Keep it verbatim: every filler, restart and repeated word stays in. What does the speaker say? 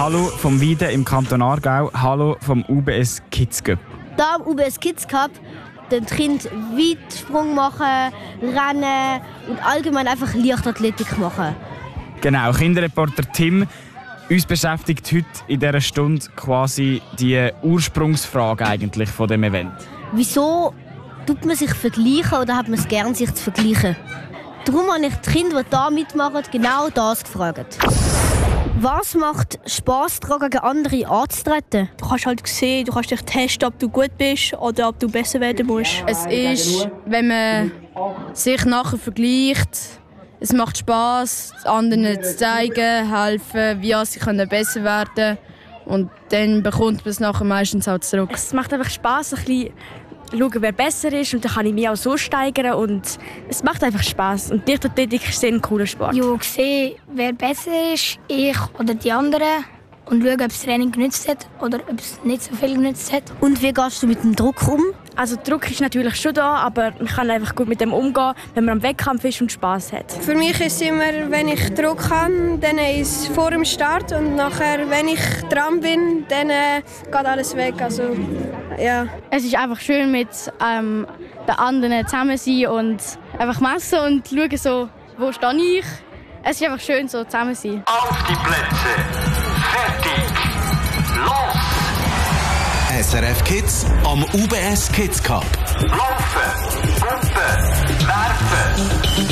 Hallo vom Weiden im Kanton Aargau. Hallo vom U B S Kids Cup. Da im U B S Kids Cup den Kind Weitsprung machen, rennen und allgemein einfach Leichtathletik machen. Genau, Kinderreporter Tim. Uns beschäftigt heute in dieser Stunde quasi die Ursprungsfrage eigentlich von dem Event. Wieso tut man sich vergleichen oder hat man es gern, sich zu vergleichen? Darum habe ich die Kinder, die hier mitmachen, genau das gefragt. Was macht Spass daran, gegen andere anzutreten? Du kannst halt sehen, du kannst dich testen, ob du gut bist oder ob du besser werden musst. Es ist, wenn man sich nachher vergleicht, es macht Spass, anderen zu zeigen, helfen, wie sie können besser werden können. Und dann bekommt man es nachher meistens auch zurück. Es macht einfach Spass, ein bisschen schauen, wer besser ist, und dann kann ich mich auch so steigern und es macht einfach Spass. Und Leichtathletik ist ein cooler Sport. Ja, sehen, wer besser ist, ich oder die anderen, und schauen, ob das Training genützt hat oder ob es nicht so viel genützt hat. Und wie gehst du mit dem Druck um? Also der Druck ist natürlich schon da, aber man kann einfach gut mit dem umgehen, wenn man am Wettkampf ist und Spass hat. Für mich ist es immer, wenn ich Druck habe, dann ist es vor dem Start, und nachher, wenn ich dran bin, dann äh, geht alles weg. Also, ja. Es ist einfach schön, mit ähm, den anderen zusammen sein und einfach messen und schauen, so, wo stehe ich. Es ist einfach schön, so zusammen zu sein. Auf die Plätze, fertig, los! S R F Kids am U B S Kids Cup. Laufen, pumpen, werfen.